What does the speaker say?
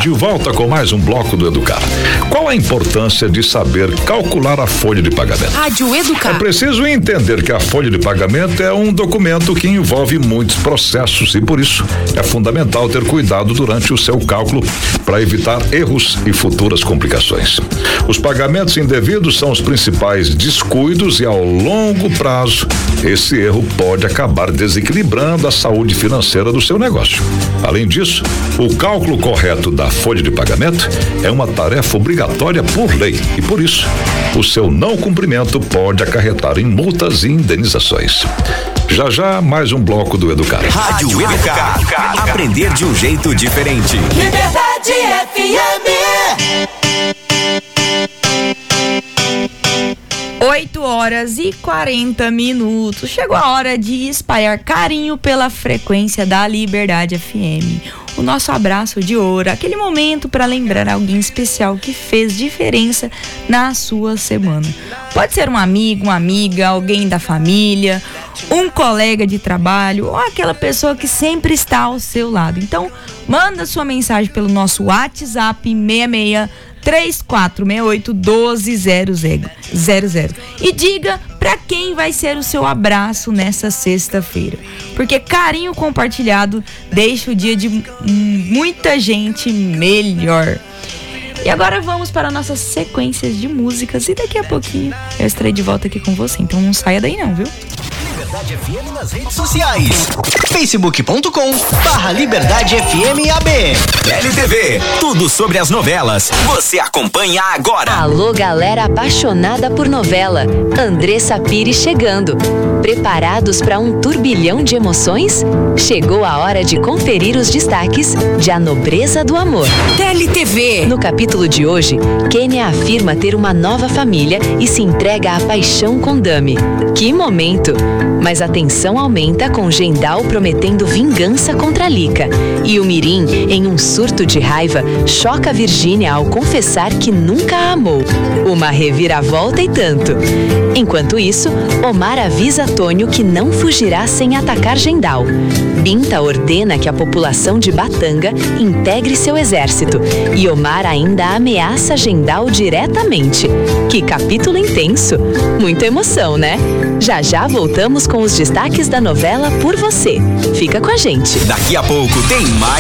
De volta com mais um bloco do Educar. Qual a importância de saber calcular a folha de pagamento? Rádio Educar. É preciso entender que a folha de pagamento é um documento que envolve muitos processos e por isso é fundamental ter cuidado durante o seu cálculo para evitar erros e futuras complicações. Os pagamentos indevidos são os principais descuidos e ao longo prazo esse erro pode acabar desequilibrando a saúde financeira do seu negócio. Além disso, o cálculo correto da folha de pagamento é uma tarefa obrigatória por lei e por isso o seu não cumprimento pode acarretar em multas e indenizações. Já já mais um bloco do Educar. Rádio Educar. Aprender de um jeito diferente. Liberdade FM. 8h40. Chegou a hora de espalhar carinho pela frequência da Liberdade FM. O nosso abraço de ouro, aquele momento para lembrar alguém especial que fez diferença na sua semana. Pode ser um amigo, uma amiga, alguém da família, um colega de trabalho ou aquela pessoa que sempre está ao seu lado. Então, manda sua mensagem pelo nosso WhatsApp 6634681200 e diga para quem vai ser o seu abraço nessa sexta-feira, porque carinho compartilhado deixa o dia de muita gente melhor. E agora vamos para nossas sequências de músicas e daqui a pouquinho eu estarei de volta aqui com você, então não saia daí não, viu? Liberdade FM nas redes sociais. Facebook.com/Liberdade FM AB. LTV, tudo sobre as novelas. Você acompanha agora. Alô, galera apaixonada por novela. Andressa Pires chegando. Preparados para um turbilhão de emoções? Chegou a hora de conferir os destaques de A Nobreza do Amor. TLTV. No capítulo de hoje, Kênia afirma ter uma nova família e se entrega à paixão com Dami. Que momento! Mas a tensão aumenta com Gendal prometendo vingança contra Lika. E o Mirim, em um surto de raiva, choca Virgínia ao confessar que nunca a amou. Uma reviravolta e tanto. Enquanto isso, Omar avisa Tônio que não fugirá sem atacar Gendal. Binta ordena que a população de Batanga integre seu exército. E Omar ainda ameaça Gendal diretamente. Que capítulo intenso! Muita emoção, né? Já já voltamos com os destaques da novela por você. Fica com a gente. Daqui a pouco tem mais